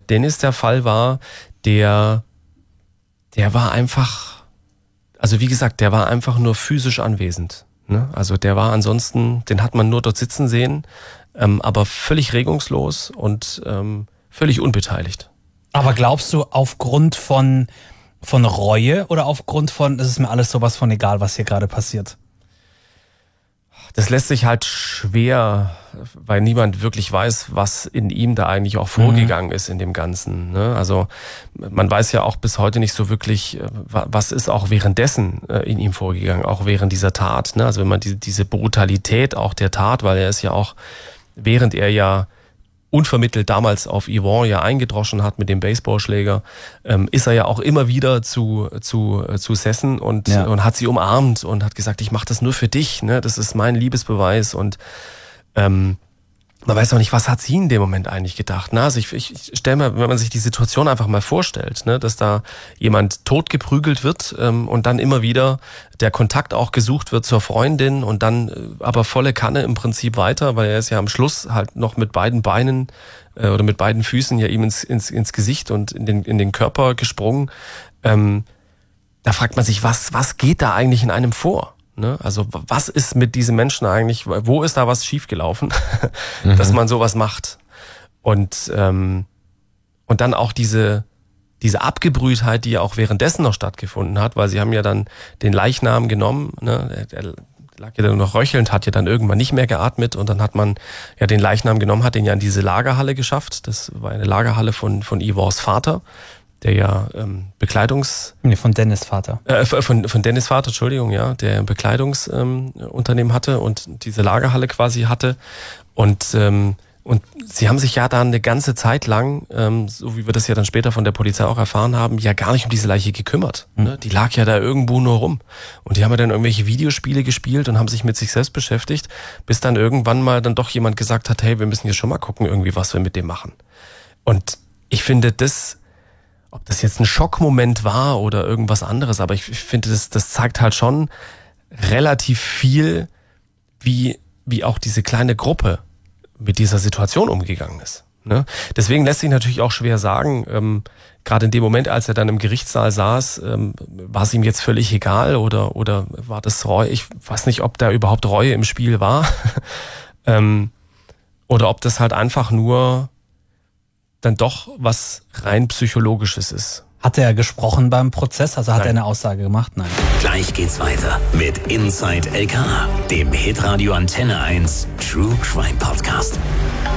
Dennis der Fall war, der war einfach, also wie gesagt, der war einfach nur physisch anwesend. Ne? Also der war ansonsten, den hat man nur dort sitzen sehen, aber völlig regungslos und völlig unbeteiligt. Aber glaubst du, aufgrund von Reue oder aufgrund von, es ist mir alles sowas von egal, was hier gerade passiert? Das lässt sich halt schwer, weil niemand wirklich weiß, was in ihm da eigentlich auch vorgegangen ist in dem Ganzen. Ne? Also man weiß ja auch bis heute nicht so wirklich, was ist auch währenddessen in ihm vorgegangen, auch während dieser Tat. Ne? Also wenn man diese Brutalität auch der Tat, weil er ist ja auch, während er ja unvermittelt damals auf Yvonne ja eingedroschen hat mit dem Baseballschläger, ist er ja auch immer wieder zu Sessen und hat sie umarmt und hat gesagt, ich mache das nur für dich, ne? Das ist mein Liebesbeweis und man weiß auch nicht, was hat sie in dem Moment eigentlich gedacht. Ne? Also ich stelle mir, wenn man sich die Situation einfach mal vorstellt, ne, dass da jemand totgeprügelt wird und dann immer wieder der Kontakt auch gesucht wird zur Freundin und dann aber volle Kanne im Prinzip weiter, weil er ist ja am Schluss halt noch mit beiden Beinen oder mit beiden Füßen ja ihm ins Gesicht und in den Körper gesprungen. Da fragt man sich, was geht da eigentlich in einem vor? Ne? Also was ist mit diesen Menschen eigentlich, wo ist da was schiefgelaufen, dass man sowas macht? Und dann auch diese Abgebrühtheit, die ja auch währenddessen noch stattgefunden hat, weil sie haben ja dann den Leichnam genommen, ne? Der lag ja dann noch röchelnd, hat ja dann irgendwann nicht mehr geatmet und dann hat man ja den Leichnam genommen, hat den ja in diese Lagerhalle geschafft. Das war eine Lagerhalle von Yvonnes Vater, der ja von Dennis Vater. Von Dennis Vater, Entschuldigung, ja, der Bekleidungsunternehmen hatte und diese Lagerhalle quasi hatte. Und sie haben sich ja dann eine ganze Zeit lang, so wie wir das ja dann später von der Polizei auch erfahren haben, ja gar nicht um diese Leiche gekümmert. Ne? Die lag ja da irgendwo nur rum. Und die haben ja dann irgendwelche Videospiele gespielt und haben sich mit sich selbst beschäftigt, bis dann irgendwann mal dann doch jemand gesagt hat, hey, wir müssen hier schon mal gucken, irgendwie, was wir mit dem machen. Und ich finde ob das jetzt ein Schockmoment war oder irgendwas anderes, aber ich finde, das zeigt halt schon relativ viel, wie auch diese kleine Gruppe mit dieser Situation umgegangen ist. Ne? Deswegen lässt sich natürlich auch schwer sagen, gerade in dem Moment, als er dann im Gerichtssaal saß, war es ihm jetzt völlig egal oder war das Reue? Ich weiß nicht, ob da überhaupt Reue im Spiel war oder ob das halt einfach nur dann doch was rein Psychologisches ist. Hat er gesprochen beim Prozess? Also hat er eine Aussage gemacht? Nein. Gleich geht's weiter mit Inside LK, dem Hitradio Antenne 1 True Crime Podcast.